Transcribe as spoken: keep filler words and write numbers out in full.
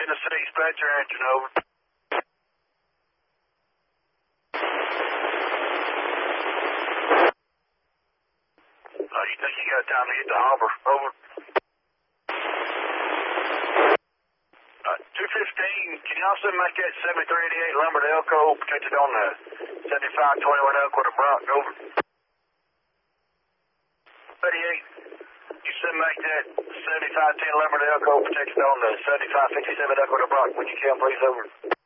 Tennessee, dispatch your engine, over. Uh, you think you got time to get to Harbor, over. Uh, two fifteen, can you also make that seventy-three eighty-eight Lumber to Elko, protected on the seventy-five twenty-one Elko to Brock, over. thirty-eight, you said make that seventy-five ten Lumber to Elko, protected on the seventy-five fifty-seven Elko to Brock, when you can, please, over.